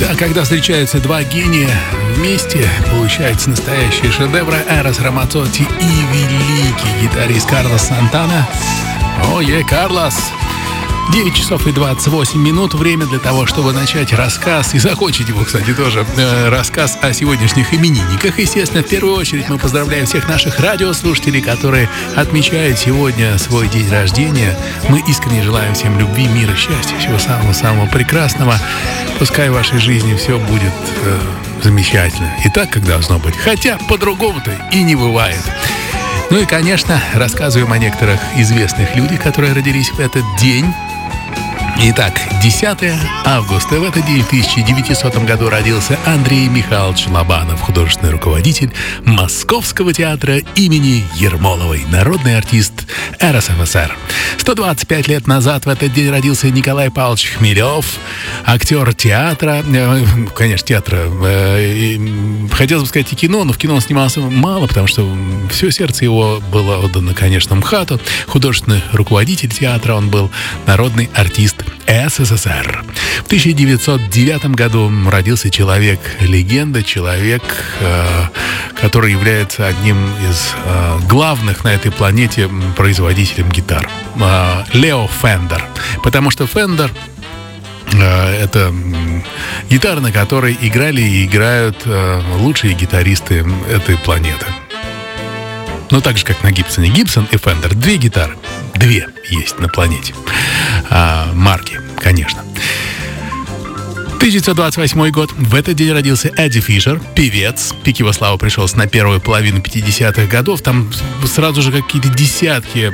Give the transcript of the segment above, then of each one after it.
Да, когда встречаются два гения вместе, получается настоящие шедевры. Эрос Рамазотти и великий гитарист Карлос Сантана. Ой, Карлос! 9 часов и 28 минут. Время для того, чтобы начать рассказ. И закончить его, кстати, тоже. Рассказ о сегодняшних именинниках. Естественно, в первую очередь мы поздравляем всех наших радиослушателей, которые отмечают сегодня свой день рождения. Мы искренне желаем всем любви, мира, счастья, всего самого-самого прекрасного. Пускай в вашей жизни все будет замечательно. И так, как должно быть. Хотя по-другому-то и не бывает. Ну и, конечно, рассказываем о некоторых известных людях, которые родились в этот день. Итак, 10 августа. В этот день в 1900 году родился Андрей Михайлович Лобанов, художественный руководитель Московского театра имени Ермоловой, народный артист РСФСР. 125 лет назад в этот день родился Николай Павлович Хмелев, актер театра, конечно, театра, хотелось бы сказать и кино, но в кино он снимался мало, потому что все сердце его было отдано, конечно, МХАТу. Художественный руководитель театра он был, народный артист СССР. В 1909 году родился человек-легенда, человек, который является одним из главных на этой планете производителем гитар. Лео Фендер. Потому что Фендер — это гитара, на которой играли и играют лучшие гитаристы этой планеты. Ну, так же, как на Гибсоне. Гибсон и Фендер. Две гитары. Две есть на планете. Марки, конечно. 1928 год. В этот день родился Эдди Фишер, певец. Пик его славы пришелся на первую половину 50-х годов. Там сразу же какие-то десятки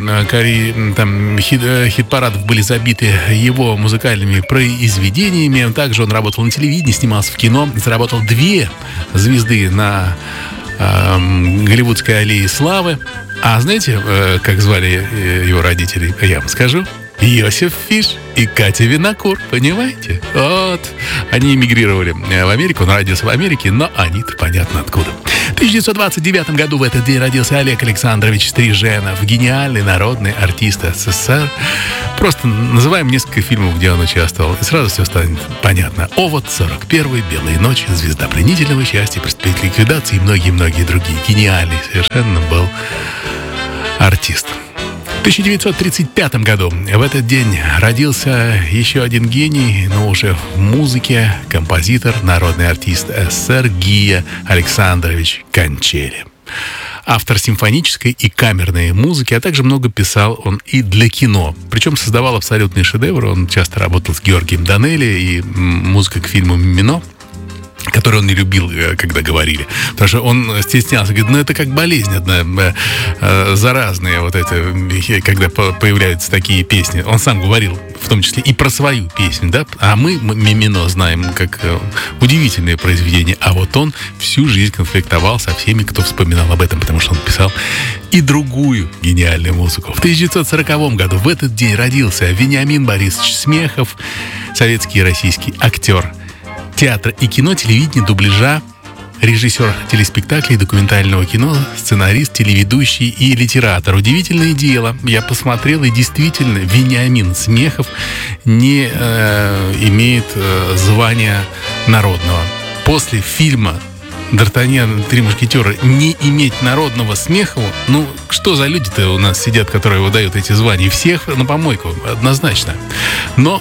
хит-парадов были забиты его музыкальными произведениями. Также он работал на телевидении, снимался в кино. Заработал 2 звезды на Голливудской аллее славы. А знаете, как звали его родителей? Я вам скажу. Йосиф Фиш и Катя Винокур, понимаете? Вот. Они эмигрировали в Америку, он родился в Америке, но они-то понятно откуда. В 1929 году в этот день родился Олег Александрович Стриженов, гениальный народный артист СССР. Просто называем несколько фильмов, где он участвовал, и сразу все станет понятно. «Овод», «41», «Белые ночи», «Звезда пленительного счастья», «Приступить к ликвидации» и многие-многие другие. Гениальный совершенно был артист. В 1935 году в этот день родился еще один гений, но уже в музыке, композитор, народный артист СССР Гия Александрович Кончели. Автор симфонической и камерной музыки, а также много писал он и для кино. Причем создавал абсолютные шедевры. Он часто работал с Георгием Данелли, и музыка к фильму «Мимино», который он не любил, когда говорили. Потому что он стеснялся. Говорит, это как болезнь одна, заразная вот это, когда появляются такие песни. Он сам говорил, в том числе и про свою песню, да? А мы «Мимино» знаем как удивительное произведение. А вот он всю жизнь конфликтовал со всеми, кто вспоминал об этом, потому что он писал и другую гениальную музыку. В 1940 году в этот день родился Вениамин Борисович Смехов, советский и российский актер театра и кино, телевидения, дубляжа, режиссер телеспектаклей, документального кино, сценарист, телеведущий и литератор. Удивительное дело. Я посмотрел, и действительно Вениамин Смехов не имеет звания народного. После фильма «Д'Артаньян, 3 мушкетера» не иметь народного смеха, ну, что за люди-то у нас сидят, которые выдают эти звания? Всех на помойку, однозначно. Но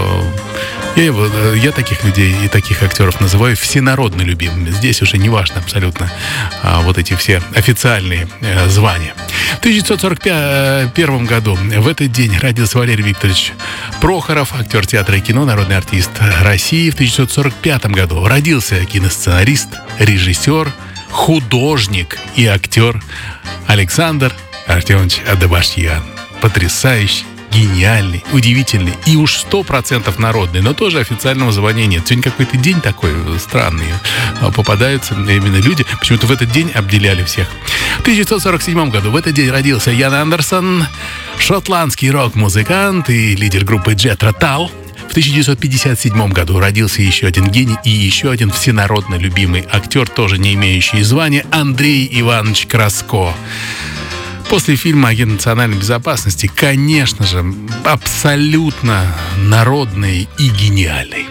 я таких людей и таких актеров называю всенародно любимыми. Здесь уже не важно абсолютно вот эти все официальные звания. В 1941 году в этот день родился Валерий Викторович Прохоров, актер театра и кино, народный артист России. В 1945 году родился киносценарист, режиссер, художник и актер Александр Артемович Адабашьян. Потрясающий, гениальный, удивительный и уж 100% народный, но тоже официального звания нет. Сегодня какой-то день такой странный. Попадаются именно люди. Почему-то в этот день обделяли всех. В 1947 году в этот день родился Ян Андерсон, шотландский рок-музыкант и лидер группы Джethro Tull. В 1957 году родился еще один гений и еще один всенародно любимый актер, тоже не имеющий звания, Андрей Иванович Краско. После фильма «Агент национальной безопасности», конечно же, абсолютно народный и гениальный. В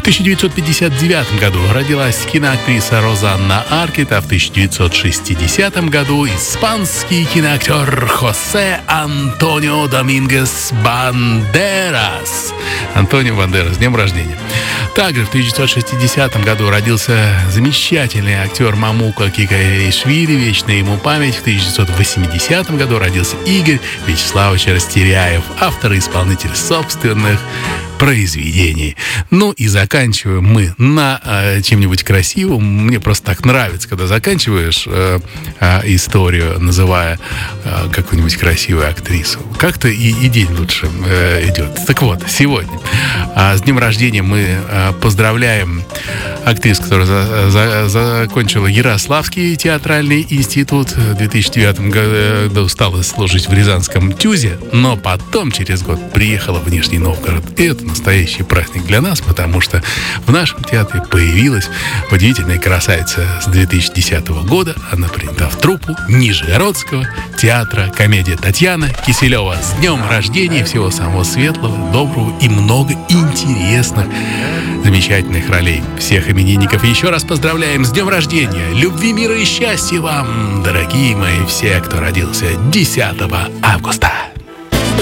1959 году родилась киноактриса Розанна Аркет, а в 1960 году испанский киноактер Хосе Антонио Домингес Бандерас. Антонио Бандерас, с днем рождения. Также в 1960 году родился замечательный актер Мамука Кикаишвили, вечная ему память. В 1980 году родился Игорь Вячеславович Растеряев, автор и исполнитель собственных произведений. Ну и заканчиваем мы на чем-нибудь красивом. Мне просто так нравится, когда заканчиваешь историю, называя какую-нибудь красивую актрису. Как-то и день лучше идет. Так вот, сегодня с днем рождения мы поздравляем актрису, которая закончила Ярославский театральный институт. В 2009 году стала служить в Рязанском ТЮЗе, но потом через год приехала в Нижний Новгород. И это настоящий праздник для нас, потому что в нашем театре появилась удивительная красавица с 2010 года. Она принята в труппу Нижегородского театра «Комедия» Татьяна Киселева. С днем рождения! Всего самого светлого, доброго и много интересных, замечательных ролей. Всех именинников еще раз поздравляем с днем рождения! Любви, мира и счастья вам, дорогие мои, все, кто родился 10 августа!